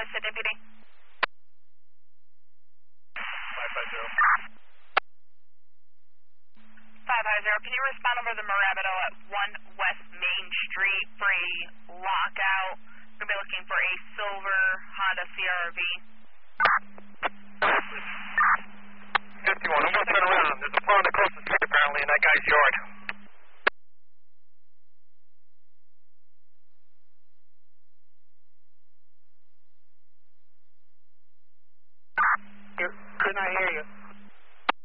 Sarasota Deputy. 550. 550, can you respond over the Mirabito at 1 West Main Street for a lockout? We're going to be looking for a silver Honda CRV.